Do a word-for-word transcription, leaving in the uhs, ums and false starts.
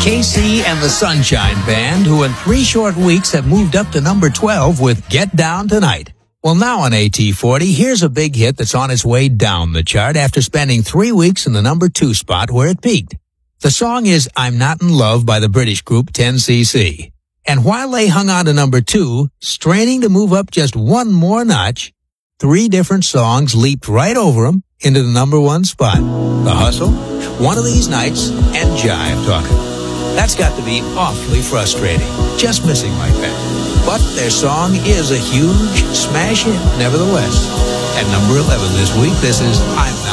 K C and the Sunshine Band, who in three short weeks have moved up to number twelve with Get Down Tonight. Well, now on A T forty, here's a big hit that's on its way down the chart after spending three weeks in the number two spot where it peaked. The song is I'm Not in Love by the British group ten C C. And while they hung on to number two, straining to move up just one more notch, three different songs leaped right over them into the number one spot. The Hustle, One of These Nights, and Jive Talking. That's got to be awfully frustrating, just missing like that. But their song is a huge smash hit nevertheless. At number eleven this week, this is I'm Not